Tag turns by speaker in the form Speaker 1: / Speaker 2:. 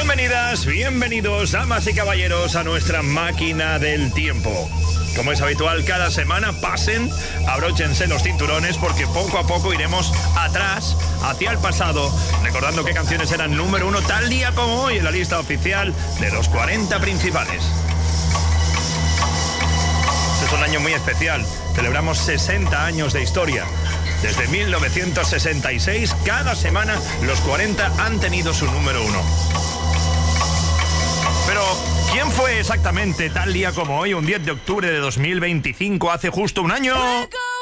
Speaker 1: Bienvenidas, bienvenidos, damas y caballeros, a nuestra máquina del tiempo. Como es habitual, cada semana pasen, abróchense los cinturones, porque poco a poco iremos atrás, hacia el pasado, recordando qué canciones eran número 1 tal día como hoy en la lista oficial de los 40 principales. Este es un año muy especial, celebramos 60 años de historia. Desde 1966, cada semana, los 40 han tenido su número 1. Pero, ¿quién fue exactamente tal día como hoy, un 10 de octubre de 2025, hace justo un año?